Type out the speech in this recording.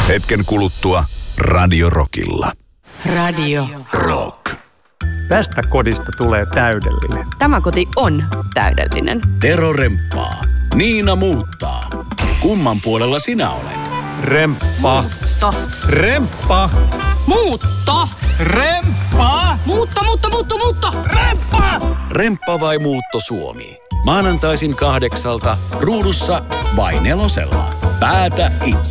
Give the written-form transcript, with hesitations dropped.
Hetken kuluttua Radio Rockilla. Radio Rock. Tästä kodista tulee täydellinen. Tämä koti on täydellinen. Tero remppaa. Niina muuttaa. Kumman puolella sinä olet? Remppa. Muutto. Remppa. Muutto. Remppa. Muutto. Remppa. Remppa vai muutto Suomi? Maanantaisin 8:00 ruudussa vai 4:00. Päätä itse.